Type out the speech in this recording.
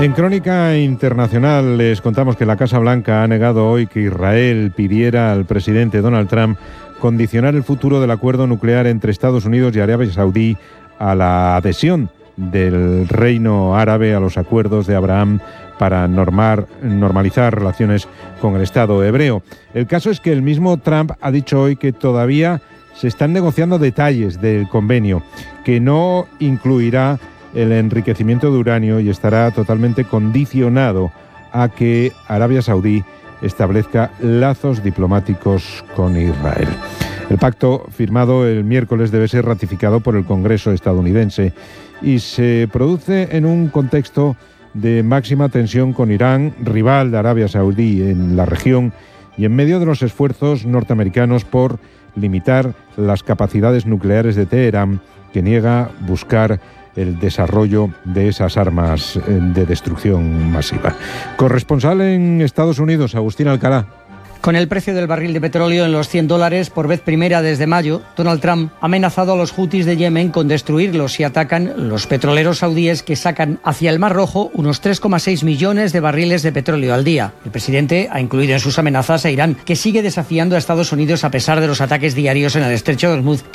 En Crónica Internacional les contamos que la Casa Blanca ha negado hoy que Israel pidiera al presidente Donald Trump condicionar el futuro del acuerdo nuclear entre Estados Unidos y Arabia Saudí a la adhesión del Reino Árabe a los acuerdos de Abraham para normalizar relaciones con el Estado hebreo. El caso es que el mismo Trump ha dicho hoy que todavía se están negociando detalles del convenio, que no incluirá el enriquecimiento de uranio y estará totalmente condicionado a que Arabia Saudí establezca lazos diplomáticos con Israel. El pacto firmado el miércoles debe ser ratificado por el Congreso estadounidense y se produce en un contexto de máxima tensión con Irán, rival de Arabia Saudí en la región, y en medio de los esfuerzos norteamericanos por limitar las capacidades nucleares de Teherán, que niega buscar el desarrollo de esas armas de destrucción masiva. Corresponsal en Estados Unidos, Agustín Alcalá. Con el precio del barril de petróleo en los $100 por vez primera desde mayo, Donald Trump ha amenazado a los hutis de Yemen con destruirlos si atacan los petroleros saudíes que sacan hacia el Mar Rojo unos 3,6 millones de barriles de petróleo al día. El presidente ha incluido en sus amenazas a Irán, que sigue desafiando a Estados Unidos a pesar de los ataques diarios en el estrecho de Hormuz.